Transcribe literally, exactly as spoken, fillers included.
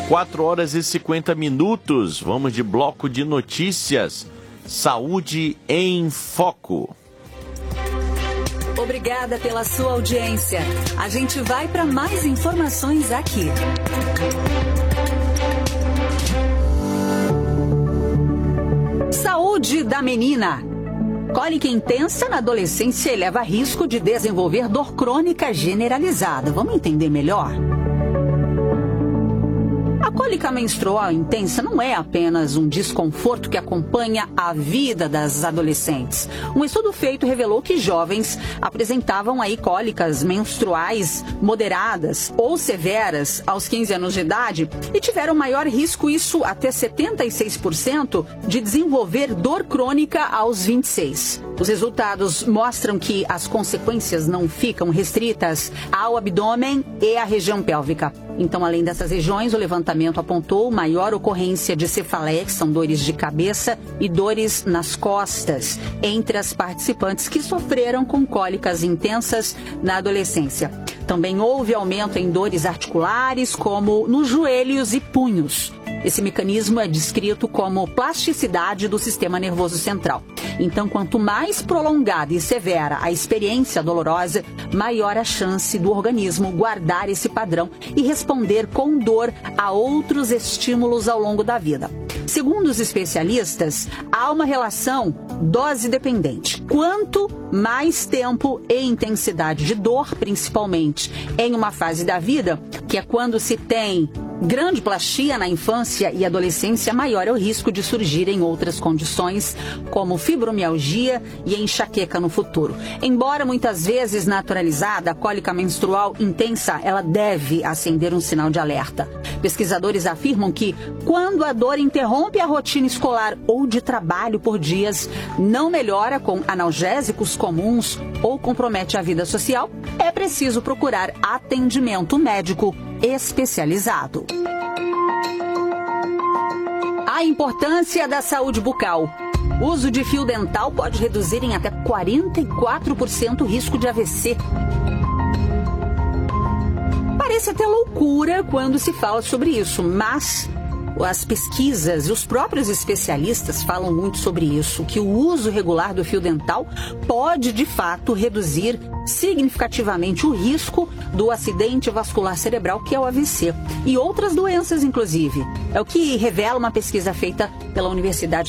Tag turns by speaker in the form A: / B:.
A: quatro horas e cinquenta minutos. Vamos de bloco de notícias. Saúde em Foco.
B: Obrigada pela sua audiência. A gente vai para mais informações aqui. Saúde da menina. Cólica intensa na adolescência eleva risco de desenvolver dor crônica generalizada. Vamos entender melhor? A cólica menstrual intensa não é apenas um desconforto que acompanha a vida das adolescentes. Um estudo feito revelou que jovens apresentavam aí cólicas menstruais moderadas ou severas aos quinze anos de idade e tiveram maior risco, isso até setenta e seis por cento, de desenvolver dor crônica aos vinte e seis. Os resultados mostram que as consequências não ficam restritas ao abdômen e à região pélvica. Então, além dessas regiões, o levantamento apontou maior ocorrência de cefaleia, que são dores de cabeça, e dores nas costas, entre as participantes que sofreram com cólicas intensas na adolescência. Também houve aumento em dores articulares, como nos joelhos e punhos. Esse mecanismo é descrito como plasticidade do sistema nervoso central. Então, quanto mais prolongada e severa a experiência dolorosa, maior a chance do organismo guardar esse padrão e responder com dor a outros estímulos ao longo da vida. Segundo os especialistas, há uma relação dose-dependente. Quanto mais tempo e intensidade de dor, principalmente em uma fase da vida, que é quando se tem grande plastia na infância e adolescência, maior é o risco de surgirem outras condições, como fibromialgia e enxaqueca no futuro. Embora muitas vezes naturalizada, a cólica menstrual intensa, ela deve acender um sinal de alerta. Pesquisadores afirmam que, quando a dor interrompe a rotina escolar ou de trabalho por dias, não melhora com analgésicos comuns ou compromete a vida social, é preciso procurar atendimento médico especializado. A importância da saúde bucal. O uso de fio dental pode reduzir em até quarenta e quatro por cento o risco de A V C. Parece até loucura quando se fala sobre isso, mas as pesquisas e os próprios especialistas falam muito sobre isso, que o uso regular do fio dental pode, de fato, reduzir significativamente o risco do acidente vascular cerebral, que é o A V C, e outras doenças, inclusive. É o que revela uma pesquisa feita pela Universidade